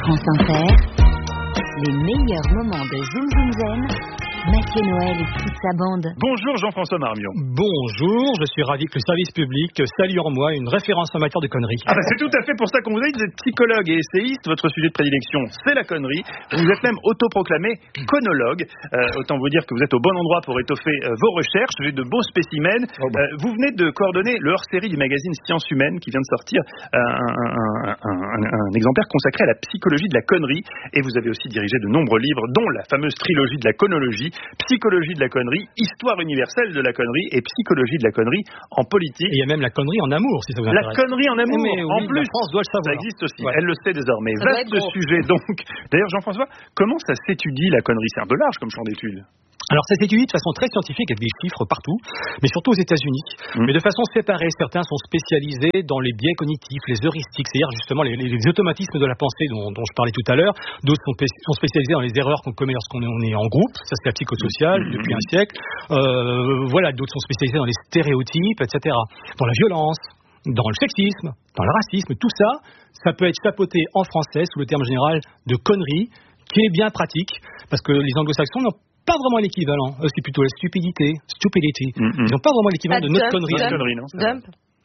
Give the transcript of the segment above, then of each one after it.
France Inter, les meilleurs moments de Zoom Zoom Zen, Mathieu Noël et toute sa bande. Bonjour Jean-François Marmion. Bonjour, je suis ravi que le service public salue en moi une référence en matière de conneries. C'est tout à fait pour ça qu'on vous a dit, vous êtes psychologue et essayiste, votre sujet de prédilection c'est la connerie, vous êtes même autoproclamé conologue, autant vous dire que vous êtes au bon endroit pour étoffer vos recherches, j'ai de beaux spécimens, vous venez de coordonner le hors-série du magazine Sciences Humaines qui vient de sortir un exemplaire consacré à la psychologie de la connerie, et vous avez aussi dirigé de nombreux livres dont la fameuse trilogie de la conologie, Psychologie de la connerie, Histoire universelle de la connerie et Psychologie de la connerie en politique. Et il y a même la connerie en amour, si ça vous intéresse. La connerie en amour, oui, en plus, la France doit le savoir. Ça existe aussi, ouais. Elle le sait désormais. Vaste sujet donc. D'ailleurs Jean-François, comment ça s'étudie la connerie? C'est un peu large comme champ d'étude. Alors ça s'étudie de façon très scientifique avec des chiffres partout, mais surtout aux États-Unis. Mais de façon séparée, certains sont spécialisés dans les biais cognitifs, les heuristiques, c'est-à-dire justement les automatismes de la pensée dont je parlais tout à l'heure. D'autres sont spécialisés dans les erreurs qu'on commet lorsqu'on est en groupe, ça c'est la psychosociale depuis un siècle. Voilà, d'autres sont spécialisés dans les stéréotypes, etc. Dans la violence, dans le sexisme, dans le racisme, tout ça, ça peut être chapeauté en français sous le terme général de connerie, qui est bien pratique, parce que les anglo-saxons n'ont pas vraiment l'équivalent. C'est plutôt la stupidity. Ils n'ont pas vraiment l'équivalent de notre connerie.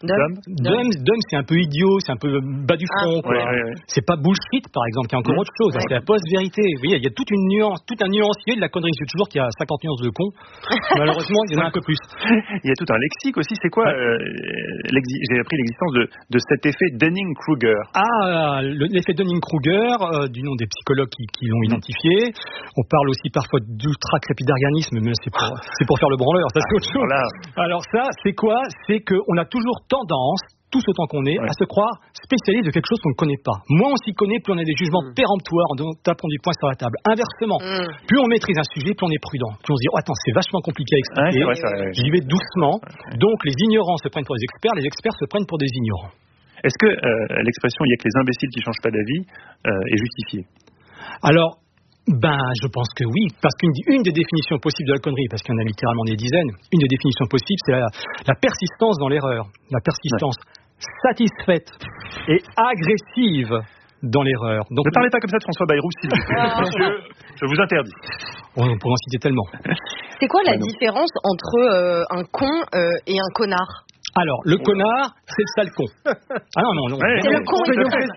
Dumb, c'est un peu idiot, c'est un peu bas du front. Quoi. Ouais. C'est pas bullshit, par exemple, qui est encore autre chose. C'est la post-vérité. Vous voyez, il y a toute une nuance, tout un nuancier de la connerie. Je dis toujours qu'il y a 50 nuances de con. Malheureusement, il y en a un peu plus. Il y a tout un lexique aussi. C'est quoi j'ai appris l'existence de cet effet Dunning-Kruger. L'effet Dunning-Kruger, du nom des psychologues qui l'ont identifié. On parle aussi parfois d'ultra-crépidarianisme, mais c'est pour faire le branleur. Ça, c'est autre chose. Voilà. Alors ça, c'est quoi? C'est qu'on a toujours tendance, tous autant qu'on est, à se croire spécialiste de quelque chose qu'on ne connaît pas. Moins on s'y connaît, plus on a des jugements péremptoires en tapant du poing sur la table. Inversement, plus on maîtrise un sujet, plus on est prudent. Plus on se dit, attends, c'est vachement compliqué à expliquer, j'y vais doucement. Donc les ignorants se prennent pour des experts, les experts se prennent pour des ignorants. Est-ce que l'expression « il n'y a que les imbéciles qui ne changent pas d'avis » est justifiée? Alors, je pense que oui, parce qu'une des définitions possibles de la connerie, parce qu'il y en a littéralement des dizaines, une des définitions possibles, c'est la persistance dans l'erreur, la persistance satisfaite et agressive dans l'erreur. Donc, ne parlez pas comme ça de François Bayrou, s'il vous plaît. Monsieur, je vous interdis. On pourrait en citer tellement. C'est quoi la différence entre un con et un connard? Alors, le connard, c'est le sale con. Non. C'est le con.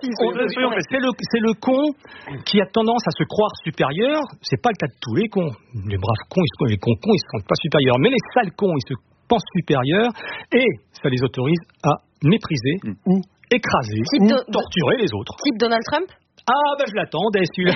C'est le con qui a tendance à se croire supérieur. C'est pas le cas de tous les cons. Les braves cons, les cons, ils se sentent pas supérieurs. Mais les sales cons, ils se pensent supérieurs et ça les autorise à mépriser ou écraser ou torturer les autres. Type Donald Trump? Je l'attendais celui-là.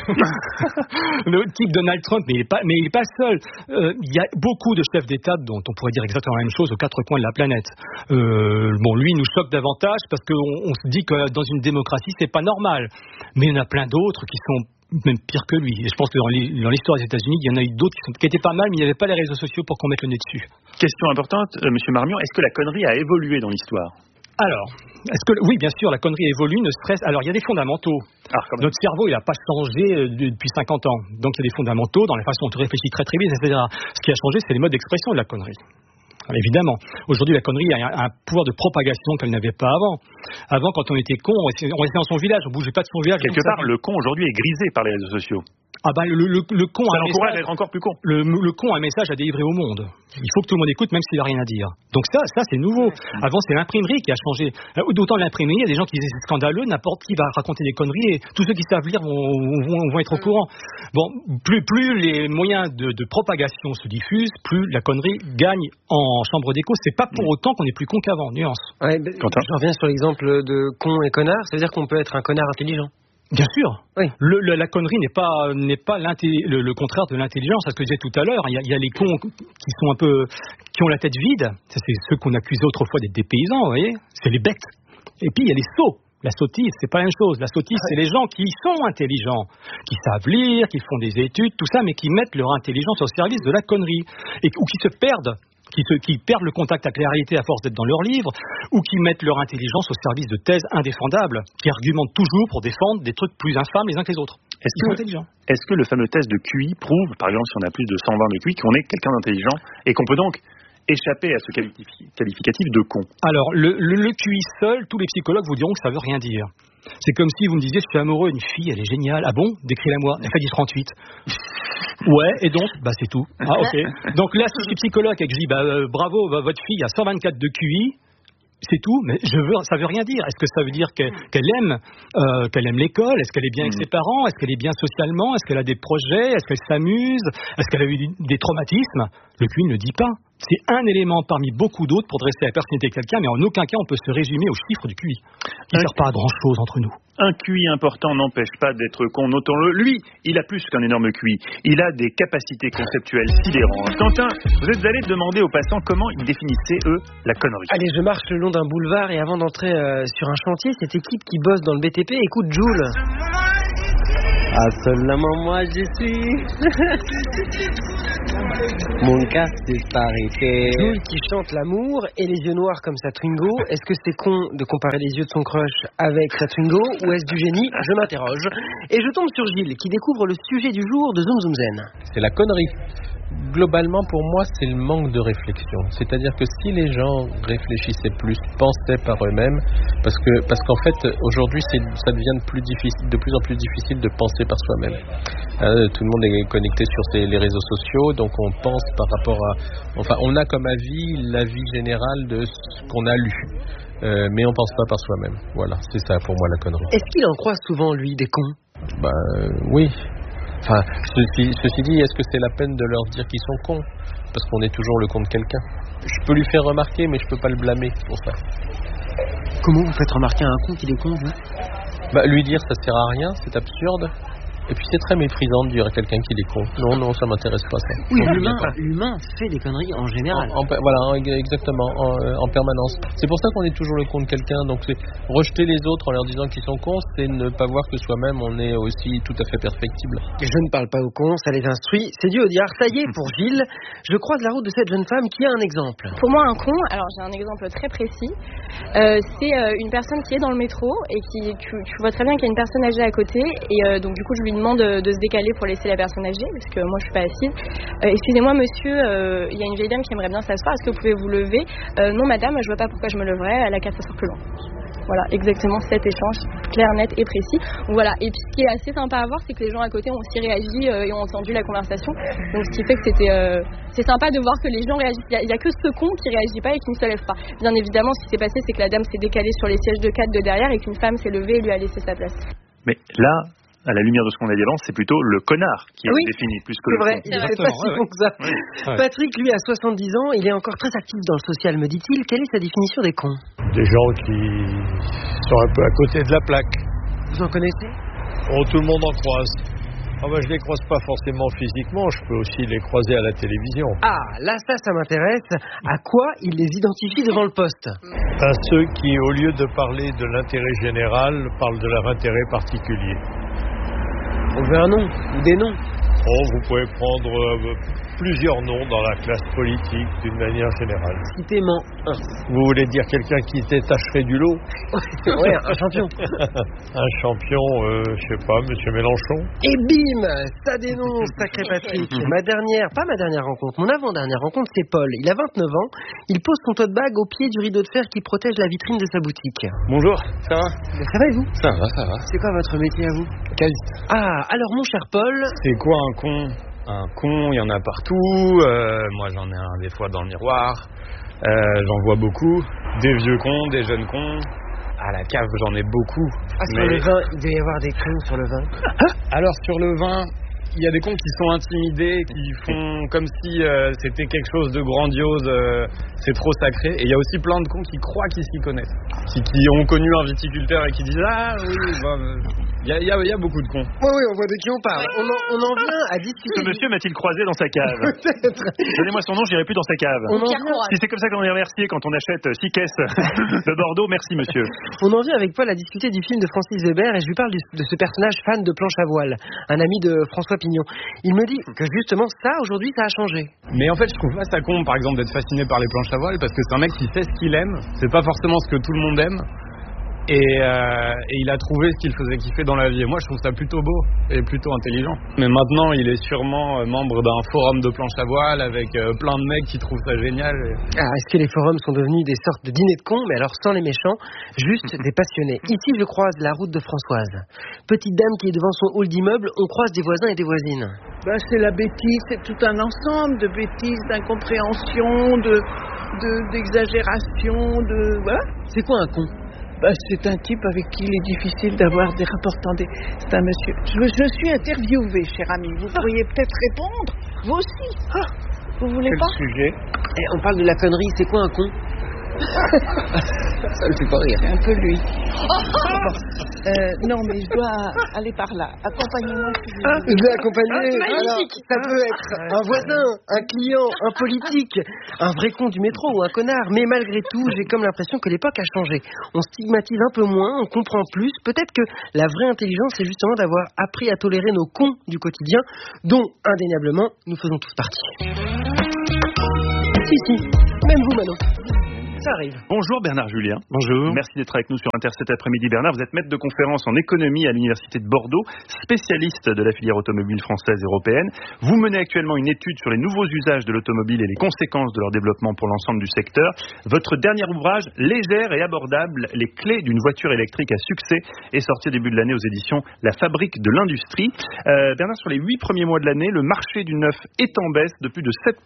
Le type Donald Trump, mais il est pas seul. Il y a beaucoup de chefs d'État dont on pourrait dire exactement la même chose aux quatre coins de la planète. Lui, il nous choque davantage parce qu'on se dit que dans une démocratie, c'est pas normal. Mais il y en a plein d'autres qui sont même pires que lui. Et je pense que dans l'histoire des États-Unis, il y en a eu d'autres qui étaient pas mal, mais il n'y avait pas les réseaux sociaux pour qu'on mette le nez dessus. Question importante, Monsieur Marmion, est-ce que la connerie a évolué dans l'histoire? Alors, oui, bien sûr, la connerie évolue, ne serait-ce... Alors, il y a des fondamentaux. Notre cerveau, il n'a pas changé depuis 50 ans. Donc, il y a des fondamentaux dans la façon dont on réfléchit très très vite, etc. Ce qui a changé, c'est les modes d'expression de la connerie. Alors, évidemment. Aujourd'hui, la connerie a un pouvoir de propagation qu'elle n'avait pas avant. Avant, quand on était con, on restait dans son village, on ne bougeait pas de son village. Quelque part, le con, aujourd'hui, est grisé par les réseaux sociaux. Le con ça l'encourage à être encore plus con. Le con a un message à délivrer au monde. Il faut que tout le monde écoute, même s'il n'a rien à dire. Donc ça c'est nouveau. Avant, c'est l'imprimerie qui a changé. D'autant l'imprimerie, il y a des gens qui disaient c'est scandaleux, n'importe qui va raconter des conneries et tous ceux qui savent lire vont être au courant. Bon, plus les moyens de propagation se diffusent, plus la connerie gagne en chambre d'écho. C'est pas pour autant qu'on est plus con qu'avant. Nuance. Je reviens sur l'exemple de con et connard. Ça veut dire qu'on peut être un connard intelligent? Bien sûr. Oui. La connerie n'est pas le contraire de l'intelligence. C'est ce que je disais tout à l'heure. Il y a les cons qui ont la tête vide. Ça, c'est ceux qu'on accusait autrefois d'être des paysans, vous voyez. C'est les bêtes. Et puis il y a les sots. La sottise, c'est pas la même chose. La sottise, c'est les gens qui sont intelligents, qui savent lire, qui font des études, tout ça, mais qui mettent leur intelligence au service de la connerie ou qui se perdent. Qui perdent le contact avec la réalité à force d'être dans leurs livres, ou qui mettent leur intelligence au service de thèses indéfendables, qui argumentent toujours pour défendre des trucs plus infâmes les uns que les autres. Est-ce que le fameux test de QI prouve, par exemple, si on a plus de 120 de QI, qu'on est quelqu'un d'intelligent et qu'on peut donc échapper à ce qualificatif de con? Alors, le QI seul, tous les psychologues vous diront que ça veut rien dire. C'est comme si vous me disiez, je suis amoureux d'une fille, elle est géniale. Ah bon? Décris-la-moi. Elle fait du 38. Ouais, et donc, c'est tout. Ah, ok. Donc là, si je suis psychologue et que je dis, bravo, votre fille a 124 de QI, c'est tout, mais ça veut rien dire. Est-ce que ça veut dire qu'elle aime l'école? Est-ce qu'elle est bien avec ses parents? Est-ce qu'elle est bien socialement? Est-ce qu'elle a des projets? Est-ce qu'elle s'amuse? Est-ce qu'elle a eu des traumatismes? Le QI ne le dit pas. C'est un élément parmi beaucoup d'autres pour dresser la personnalité de quelqu'un, mais en aucun cas on peut se résumer aux chiffres du QI, qui ne sert pas à grand-chose entre nous. Un QI important n'empêche pas d'être con, notons-le. Lui, il a plus qu'un énorme QI. Il a des capacités conceptuelles sidérantes. Quentin, vous êtes allé demander aux passants comment ils définissaient, eux, la connerie. Allez, je marche le long d'un boulevard et avant d'entrer sur un chantier, cette équipe qui bosse dans le BTP écoute Joule. Ah, seulement moi j'y suis. Mon cas s'est arrêté. Joule qui chante l'amour et les yeux noirs comme sa Twingo. Est-ce que c'est con de comparer les yeux de son crush avec sa Twingo ou est-ce du génie? Je m'interroge. Et je tombe sur Gilles qui découvre le sujet du jour de Zoom Zoom Zen. C'est la connerie. Globalement, pour moi, c'est le manque de réflexion. C'est-à-dire que si les gens réfléchissaient plus, pensaient par eux-mêmes, parce qu'en fait, aujourd'hui, ça devient de plus en plus difficile de penser par soi-même. Tout le monde est connecté sur les réseaux sociaux, donc on pense par rapport à... Enfin, on a comme avis l'avis général de ce qu'on a lu. Mais on pense pas par soi-même. Voilà, c'est ça pour moi la connerie. Est-ce qu'il en croise souvent, lui, des cons? Oui. Enfin, ceci dit, est-ce que c'est la peine de leur dire qu'ils sont cons? Parce qu'on est toujours le con de quelqu'un. Je peux lui faire remarquer, mais je peux pas le blâmer pour ça. Comment vous faites remarquer à un con qu'il est con, vous? Lui dire ça sert à rien, c'est absurde. Et puis c'est très méprisant de dire à quelqu'un qu'il est con. Non, ça m'intéresse pas ça. Oui, l'humain fait des conneries en général. Voilà, exactement, en permanence. C'est pour ça qu'on est toujours le con de quelqu'un. Donc c'est rejeter les autres en leur disant qu'ils sont cons, c'est ne pas voir que soi-même on est aussi tout à fait perfectible. Je ne parle pas aux cons, ça les instruit. C'est Dieu au diable. Ça y est, pour Gilles, je croise la route de cette jeune femme qui a un exemple. Pour moi, un con, alors j'ai un exemple très précis. C'est une personne qui est dans le métro et tu vois très bien qu'il y a une personne âgée à côté et donc du coup je lui demande de se décaler pour laisser la personne âgée parce que moi je suis pas assise. Excusez-moi monsieur, il y a une vieille dame qui aimerait bien s'asseoir, est-ce que vous pouvez vous lever? Non madame, je vois pas pourquoi je me leverais, elle a qu'à s'asseoir plus loin. Voilà, exactement cet échange clair, net et précis. Voilà. Et puis ce qui est assez sympa à voir, c'est que les gens à côté ont aussi réagi et ont entendu la conversation. Donc ce qui fait que c'est sympa de voir que les gens réagissent. Il y a que ce con qui réagit pas et qui ne se lève pas. Bien évidemment, ce qui s'est passé, c'est que la dame s'est décalée sur les sièges de 4 de derrière et qu'une femme s'est levée et lui a laissé sa place. Mais là, à la lumière de ce qu'on a dit avant, c'est plutôt le connard qui est défini plus que le con. C'est vrai, il n'est pas si bon que ça. Ouais. Patrick, lui, a 70 ans, il est encore très actif dans le social, me dit-il. Quelle est sa définition des cons? Des gens qui sont un peu à côté de la plaque. Vous en connaissez? Oh, tout le monde en croise. Je les croise pas forcément physiquement, je peux aussi les croiser à la télévision. Ah, là, ça m'intéresse. À quoi il les identifie devant le poste? À ceux qui, au lieu de parler de l'intérêt général, parlent de leur intérêt particulier. On veut un nom ou des noms? Vous pouvez prendre plusieurs noms dans la classe politique d'une manière générale. Citez-moi un. Vous voulez dire quelqu'un qui détacherait du lot? Ouais, un champion. Un champion, je sais pas, monsieur Mélenchon. Et bim, ça dénonce, sacré Patrick. Pas ma dernière rencontre, mon avant-dernière rencontre, c'est Paul. Il a 29 ans, il pose son tote bag au pied du rideau de fer qui protège la vitrine de sa boutique. Bonjour, ça va? Ça va et vous? Ça va. C'est quoi votre métier à vous? Caviste. Ah, alors mon cher Paul... C'est quoi un con? Un con, il y en a partout. Moi, j'en ai un des fois dans le miroir. J'en vois beaucoup. Des vieux cons, des jeunes cons. À la cave, j'en ai beaucoup. Sur le vin, il doit y avoir des cons sur le vin. Alors, sur le vin, il y a des cons qui sont intimidés, qui font comme si c'était quelque chose de grandiose, c'est trop sacré. Et il y a aussi plein de cons qui croient qu'ils s'y connaissent. Qui ont connu un viticulteur et qui disent « Ah oui, il y a beaucoup de cons. » Oui, on voit de qui on parle. On en vient à discuter. Ce monsieur m'a-t-il croisé dans sa cave? Peut-être. Donnez-moi son nom, j'irai plus dans sa cave. Si c'est comme ça qu'on est remercié quand on achète 6 caisses de Bordeaux, merci monsieur. On en vient avec Paul à discuter du film de Francis Weber et je lui parle de ce personnage fan de planche à voile, un ami de François Pignon. Il me dit que justement ça, aujourd'hui, ça a changé. Mais en fait, je trouve pas ça con, par exemple, d'être fasciné par les planches à voile parce que c'est un mec qui sait ce qu'il aime. C'est pas forcément ce que tout le monde aime. Et il a trouvé ce qu'il faisait kiffer dans la vie. Et moi, je trouve ça plutôt beau et plutôt intelligent. Mais maintenant, il est sûrement membre d'un forum de planche à voile avec plein de mecs qui trouvent ça génial. Alors, est-ce que les forums sont devenus des sortes de dîners de cons, mais alors sans les méchants, juste des passionnés? Ici, je croise la route de Françoise. Petite dame qui est devant son hall d'immeuble, on croise des voisins et des voisines. C'est la bêtise, c'est tout un ensemble de bêtises, d'incompréhension, d'exagération, voilà. C'est quoi un con? C'est un type avec qui il est difficile d'avoir des rapports tendus. C'est un monsieur. Je suis interviewée, cher ami. Vous pourriez peut-être répondre, vous aussi. Vous voulez pas? Quel sujet? On parle de la connerie, c'est quoi un con? Ça me fait pas rire. C'est un peu lui. Non, mais je dois aller par là. Accompagnez-moi. Je vais accompagner. Magnifique. Alors, ça peut être un voisin, un client, un politique, un vrai con du métro ou un connard. Mais malgré tout, j'ai comme l'impression que l'époque a changé. On stigmatise un peu moins, on comprend plus. Peut-être que la vraie intelligence, c'est justement d'avoir appris à tolérer nos cons du quotidien, dont indéniablement nous faisons tous partie. Si, même vous, Manon. Ça arrive. Bonjour Bernard Julien. Bonjour. Merci d'être avec nous sur Inter cet après-midi. Bernard, vous êtes maître de conférence en économie à l'Université de Bordeaux, spécialiste de la filière automobile française et européenne. Vous menez actuellement une étude sur les nouveaux usages de l'automobile et les conséquences de leur développement pour l'ensemble du secteur. Votre dernier ouvrage, Légère et abordable, les clés d'une voiture électrique à succès, est sorti au début de l'année aux éditions La Fabrique de l'Industrie. Bernard, sur les 8 premiers mois de l'année, le marché du neuf est en baisse de plus de 7%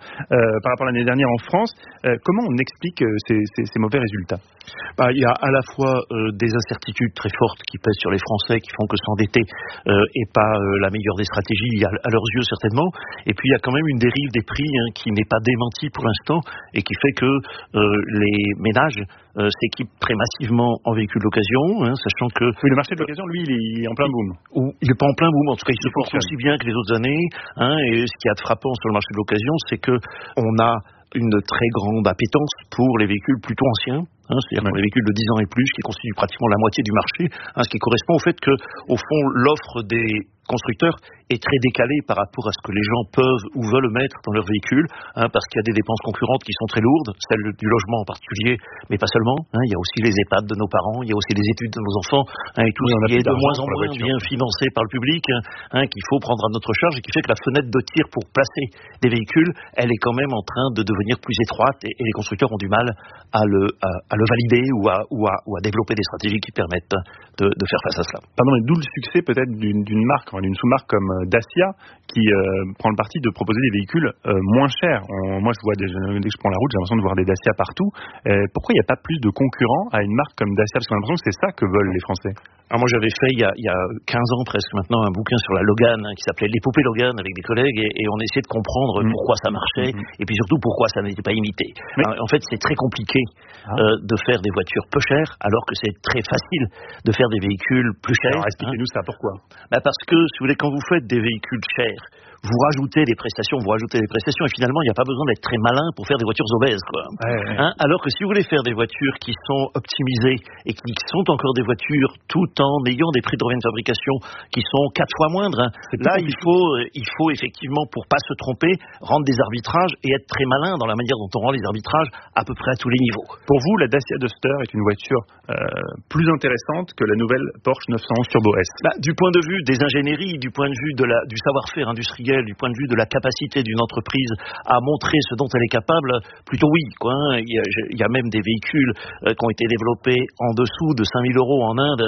par rapport à l'année dernière en France. Comment on explique ces mauvais résultats? Il y a à la fois des incertitudes très fortes qui pèsent sur les Français, qui font que s'endetter est pas la meilleure des stratégies à leurs yeux certainement. Et puis il y a quand même une dérive des prix qui n'est pas démentie pour l'instant et qui fait que les ménages s'équipent très massivement en véhicules d'occasion, sachant que... Oui, le marché de l'occasion, lui, il est en plein boom. Il n'est pas en plein boom, en tout cas il se porte aussi bien que les autres années. Et ce qui est frappant sur le marché de l'occasion, c'est que on a une très grande appétence pour les véhicules plutôt anciens, c'est-à-dire pour les véhicules de 10 ans et plus, qui constituent pratiquement la moitié du marché, ce qui correspond au fait que, au fond, l'offre des constructeurs est très décalée par rapport à ce que les gens peuvent ou veulent mettre dans leur véhicule, parce qu'il y a des dépenses concurrentes qui sont très lourdes, celles du logement en particulier, mais pas seulement. Il y a aussi les EHPAD de nos parents, il y a aussi les études de nos enfants, et tout ce qui est de moins en moins bien financé par le public, qu'il faut prendre à notre charge, et qui fait que la fenêtre de tir pour placer des véhicules, elle est quand même en train de devenir plus étroite, et les constructeurs ont du mal à le valider ou à développer des stratégies qui permettent de faire face à cela. Pardon, mais d'où le succès peut-être d'une marque, d'une sous-marque comme Dacia, qui prend le parti de proposer des véhicules moins chers. Moi, dès que je prends la route, j'ai l'impression de voir des Dacia partout. Pourquoi il n'y a pas plus de concurrents à une marque comme Dacia? Parce qu'on a l'impression que c'est ça que veulent les Français. Alors moi, j'avais fait il y a 15 ans presque maintenant un bouquin sur la Logan qui s'appelait L'épopée Logan avec des collègues et on essayait de comprendre pourquoi ça marchait et puis surtout pourquoi ça n'était pas imité. Alors, en fait, c'est très compliqué de faire des voitures peu chères alors que c'est très facile de faire des véhicules plus chers. Alors expliquez-nous ça, pourquoi? Parce que, si vous voulez, quand vous faites des véhicules chers, vous rajoutez des prestations et finalement il n'y a pas besoin d'être très malin pour faire des voitures obèses, quoi. Alors que si vous voulez faire des voitures qui sont optimisées et qui sont encore des voitures tout en ayant des prix de revient de fabrication qui sont 4 fois moindres, là il faut effectivement, pour pas se tromper, rendre des arbitrages et être très malin dans la manière dont on rend les arbitrages à peu près à tous les niveaux. Pour vous, la Dacia Duster est une voiture plus intéressante que la nouvelle Porsche 911 Turbo S? Du point de vue des ingénieries, du point de vue du savoir-faire industriel, du point de vue de la capacité d'une entreprise à montrer ce dont elle est capable, plutôt oui, quoi. Il y a même des véhicules qui ont été développés en dessous de 5 000 € en Inde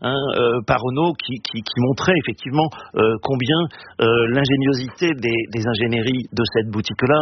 par Renault qui montraient effectivement combien l'ingéniosité des ingénieries de cette boutique-là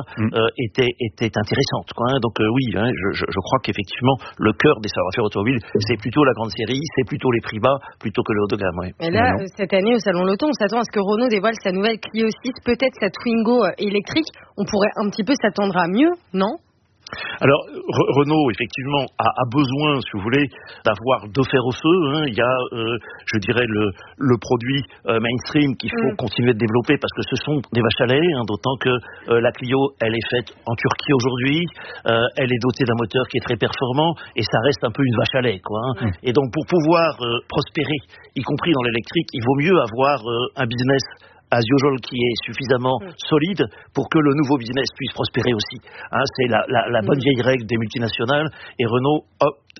était intéressante, quoi. Donc oui, je crois qu'effectivement le cœur des savoir-faire automobiles, c'est plutôt la grande série, c'est plutôt les prix bas, plutôt que le haut de gamme. Et là, cette année au Salon L'Auto, on s'attend à ce que Renault dévoile sa nouvelle Clio 6, peut-être sa Twingo électrique. On pourrait un petit peu s'attendre à mieux, non? Alors, Renault, effectivement, a besoin, si vous voulez, d'avoir deux fers au feu. Il y a, je dirais, le produit mainstream qu'il faut continuer de développer parce que ce sont des vaches à lait, d'autant que la Clio, elle est faite en Turquie aujourd'hui, elle est dotée d'un moteur qui est très performant et ça reste un peu une vache à lait, quoi. Et donc, pour pouvoir prospérer, y compris dans l'électrique, il vaut mieux avoir un business as usual qui est suffisamment solide pour que le nouveau business puisse prospérer aussi. C'est la bonne vieille règle des multinationales et Renault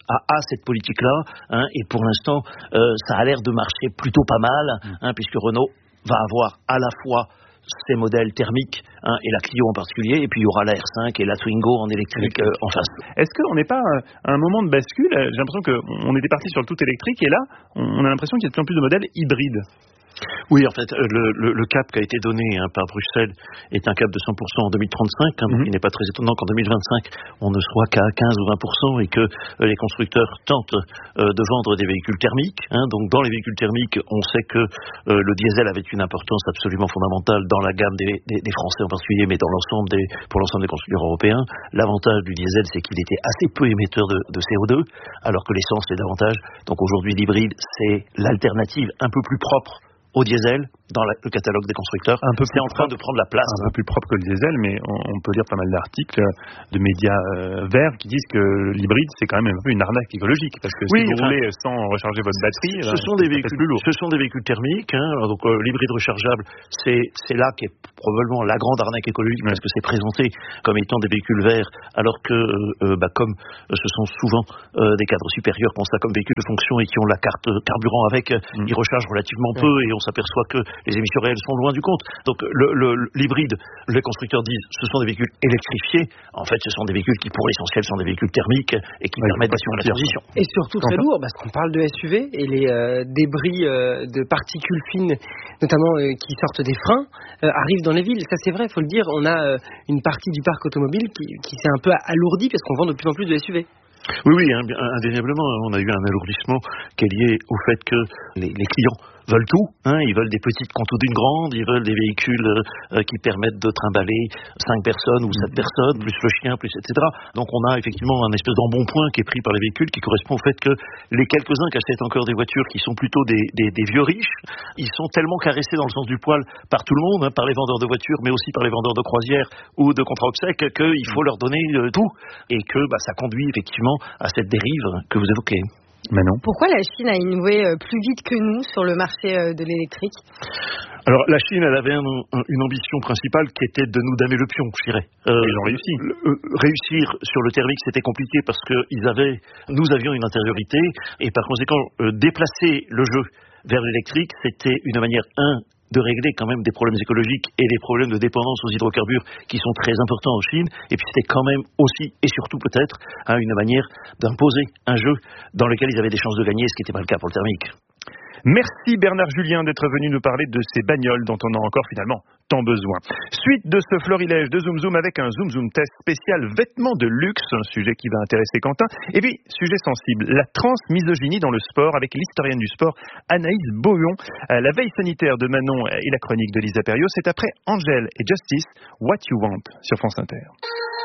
a cette politique-là, et pour l'instant, ça a l'air de marcher plutôt pas mal, puisque Renault va avoir à la fois ces modèles thermiques, et la Clio en particulier, et puis il y aura la R5 et la Twingo en électrique en face. Est-ce qu'on n'est pas à un moment de bascule? J'ai l'impression qu'on était parti sur le tout électrique, et là, on a l'impression qu'il y a de plus en plus de modèles hybrides. Oui, en fait, le cap qui a été donné par Bruxelles est un cap de 100% en 2035, donc il n'est pas très étonnant qu'en 2025, on ne soit qu'à 15 ou 20% et que les constructeurs tentent de vendre des véhicules thermiques. Donc dans les véhicules thermiques, on sait que le diesel avait une importance absolument fondamentale dans la gamme des Français en particulier, mais pour l'ensemble des constructeurs européens. L'avantage du diesel, c'est qu'il était assez peu émetteur de CO2, alors que l'essence l'est davantage. Donc aujourd'hui, l'hybride, c'est l'alternative un peu plus propre au diesel dans le catalogue des constructeurs. C'est en train de prendre la place. Un peu plus propre que le diesel, mais on peut lire pas mal d'articles de médias verts qui disent que l'hybride, c'est quand même un peu une arnaque écologique, parce que si vous roulez sans recharger votre batterie, ce sont des véhicules thermiques, donc l'hybride rechargeable, c'est là qu'est probablement la grande arnaque écologique, parce que c'est présenté comme étant des véhicules verts, alors que comme ce sont souvent des cadres supérieurs qui ont ça comme véhicule de fonction et qui ont la carte carburant avec, ils rechargent relativement peu et on s'aperçoit que les émissions réelles sont loin du compte. Donc l'hybride, les constructeurs disent ce sont des véhicules électrifiés. En fait, ce sont des véhicules qui, pour l'essentiel, sont des véhicules thermiques et qui permettent d'assurer la transition. Et surtout très lourd, parce qu'on parle de SUV et les débris de particules fines, notamment qui sortent des freins, arrivent dans les villes. Ça, c'est vrai, il faut le dire. On a une partie du parc automobile qui s'est un peu alourdie parce qu'on vend de plus en plus de SUV. Oui, indéniablement. On a eu un alourdissement qui est lié au fait que les clients veulent tout, ils veulent des petites contours d'une grande, ils veulent des véhicules qui permettent de trimballer 5 personnes ou 7 personnes, plus le chien, plus etc. Donc on a effectivement un espèce d'embonpoint qui est pris par les véhicules qui correspond au fait que les quelques-uns qui achètent encore des voitures qui sont plutôt des vieux riches, ils sont tellement caressés dans le sens du poil par tout le monde, par les vendeurs de voitures, mais aussi par les vendeurs de croisières ou de contrats obsèques, qu'il faut leur donner tout, et que ça conduit effectivement à cette dérive que vous évoquez. Manon. Pourquoi la Chine a innové plus vite que nous sur le marché de l'électrique? Alors la Chine, elle avait une ambition principale qui était de nous damer le pion, je dirais. Ils ont réussi. Réussir sur le thermique, c'était compliqué parce que nous avions une intériorité et par conséquent, déplacer le jeu vers l'électrique, c'était une manière, de régler quand même des problèmes écologiques et des problèmes de dépendance aux hydrocarbures qui sont très importants en Chine. Et puis c'était quand même aussi, et surtout peut-être, une manière d'imposer un jeu dans lequel ils avaient des chances de gagner, ce qui n'était pas le cas pour le thermique. Merci Bernard Julien d'être venu nous parler de ces bagnoles dont on a encore finalement tant besoin. Suite de ce florilège de Zoom Zoom avec un Zoom Zoom test spécial vêtements de luxe, un sujet qui va intéresser Quentin. Et puis, sujet sensible, la transmisogynie dans le sport avec l'historienne du sport Anaïs Beaulion. La veille sanitaire de Manon et la chronique de Lisa Perriot, c'est après Angèle et Justice, What You Want sur France Inter.